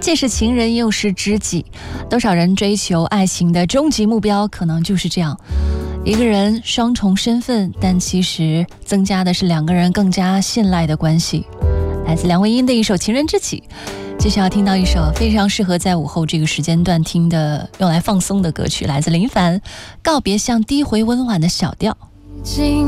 既是情人又是知己，多少人追求爱情的终极目标可能就是这样，一个人双重身份，但其实增加的是两个人更加信赖的关系。来自梁文音的一首《情人知己》，接下来要听到一首非常适合在午后这个时间段听的，用来放松的歌曲，来自林凡《告别像低回温婉的小调》。